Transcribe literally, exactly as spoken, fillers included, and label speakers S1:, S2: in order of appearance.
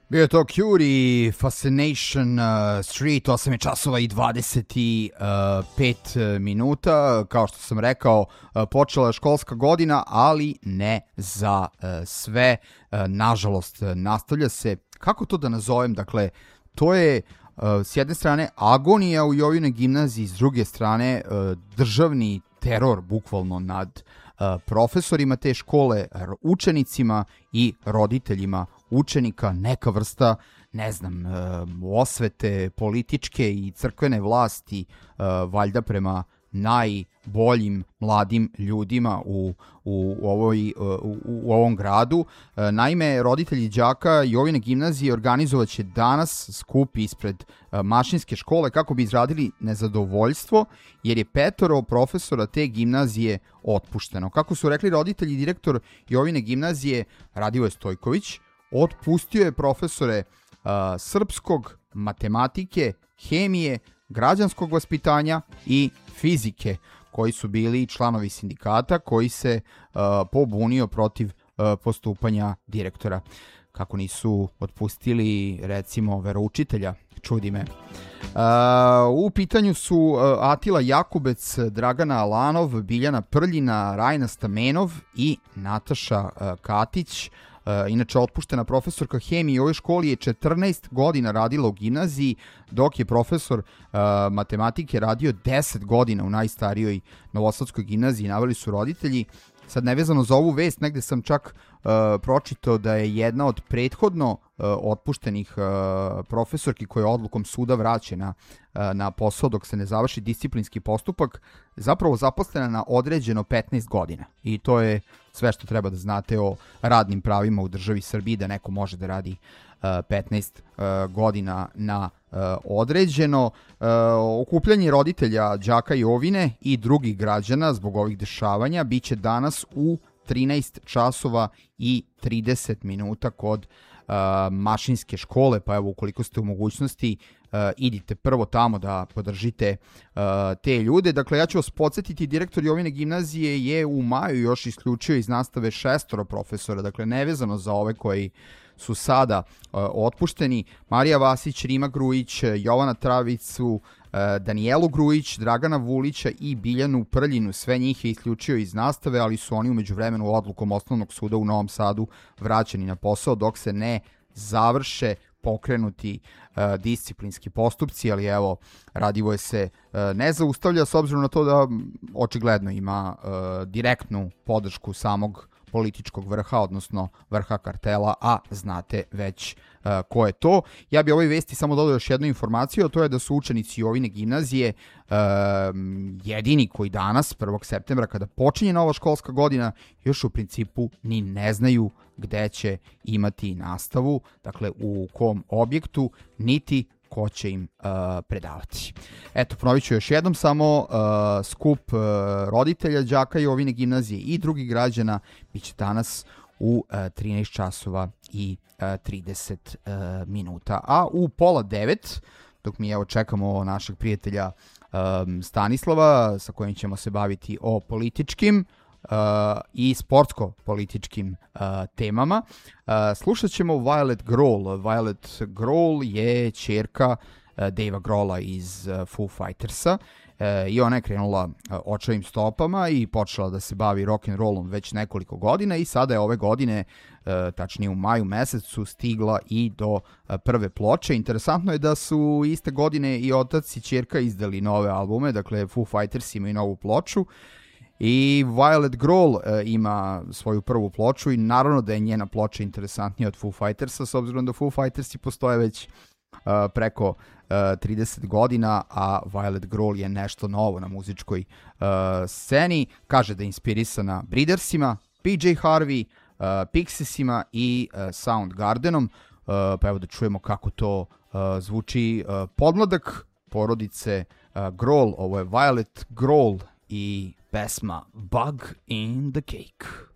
S1: Bio je to Cure i Fascination uh, Street, osam je časova i dvadeset pet minuta. Kao što sam rekao, uh, počela je školska godina, ali ne za uh, sve. Uh, nažalost, nastavlja se, kako to da nazovem, dakle, to je uh, s jedne strane agonija u Jovinoj gimnaziji, s druge strane uh, državni teror, bukvalno, nad uh, profesorima te škole, učenicima i roditeljima učenika, neka vrsta, ne znam, osvete političke i crkvene vlasti, valjda prema najboljim mladim ljudima u, u, ovoj, u, u ovom gradu. Naime, roditelji đaka Jovine gimnazije organizovat će danas skup ispred Mašinske škole kako bi izradili nezadovoljstvo, jer je petoro profesora te gimnazije otpušteno. Kako su rekli roditelji, direktor Jovine gimnazije Radivoje Stojković otpustio je profesore uh, srpskog, matematike, hemije, građanskog vaspitanja i fizike, koji su bili članovi sindikata koji se uh, pobunio protiv uh, postupanja direktora. Kako nisu otpustili, recimo, veroučitelja, čudi me. Uh, u pitanju su uh, Atila Jakubec, Dragana Alanov, Biljana Prljina, Rajna Stamenov i Nataša uh, Katić. Uh, inače, otpuštena profesorka hemije u ovoj školi je četrnaest godina radila u gimnaziji, dok je profesor uh, matematike radio deset godina u najstarijoj Novosadskoj gimnaziji, naveli su roditelji. Sad, nevezano za ovu vest, negde sam čak uh, pročitao da je jedna od prethodno uh, otpuštenih uh, profesorki koja je odlukom suda vraćena uh, na posao dok se ne završi disciplinski postupak, zapravo zaposlena na određeno petnaest godina. I to je sve što treba da znate o radnim pravima u državi Srbiji, da neko može da radi uh, petnaest uh, godina na uh, određeno. Uh, okupljanje roditelja đaka Jovine i drugih građana zbog ovih dešavanja biće danas u trinaest časova i trideset minuta kod uh, Mašinske škole, pa evo, ukoliko ste u mogućnosti, uh, idite prvo tamo da podržite uh, te ljude. Dakle, ja ću vas podsjetiti, direktor Jovine gimnazije je u maju još isključio iz nastave šestoro profesora, dakle, nevezano za ove koji su sada uh, otpušteni: Marija Vasić, Rima Grujić, Jovana Travicu, uh, Danijelu Grujić, Dragana Vulića i Biljanu Prljinu. Sve njih je isključio iz nastave, ali su oni umeđu vremenu odlukom Osnovnog suda u Novom Sadu vraćeni na posao dok se ne završe pokrenuti uh, disciplinski postupci, ali evo, Radivoje se uh, ne zaustavlja, s obzirom na to da očigledno ima uh, direktnu podršku samog političkog vrha, odnosno vrha kartela, a znate već uh, ko je to. Ja bi ovoj vesti samo dodao još jednu informaciju, a to je da su učenici Jovine gimnazije uh, jedini koji danas, prvog septembra, kada počinje nova školska godina, još u principu ni ne znaju gde će imati nastavu, dakle u kom objektu, niti ko će im uh, predavati. Eto, ponovit ću još jednom samo, uh, skup uh, roditelja đaka Jovine gimnazije i drugih građana biće danas u uh, trinaest časova i trideset minuta. A u pola devet, dok mi evo čekamo našeg prijatelja um, Stanislava, sa kojim ćemo se baviti o političkim Uh, i sportsko-političkim uh, temama, uh, slušat ćemo Violet Grohl. Violet Grohl je ćerka uh, Davea Grohla iz uh, Foo Fightersa uh, i ona je krenula uh, očevim stopama i počela da se bavi rock'n'rollom već nekoliko godina i sada je ove godine, uh, tačnije u maju mesecu, stigla i do uh, prve ploče. Interesantno je da su iste godine i otac i ćerka izdali nove albume, dakle Foo Fighters imaju novu ploču i Violet Grohl uh, ima svoju prvu ploču i naravno da je njena ploča interesantnija od Foo Fightersa, s obzirom da Foo Fightersi postoje već uh, preko uh, trideset godina, a Violet Grohl je nešto novo na muzičkoj uh, sceni. Kaže da je inspirisana Breedersima, P J Harvey, uh, Pixiesima i uh, Soundgardenom, uh, pa evo da čujemo kako to uh, zvuči. Uh, podmladak porodice uh, Grohl, ovo je Violet Grohl i pesma Bug in the Cake.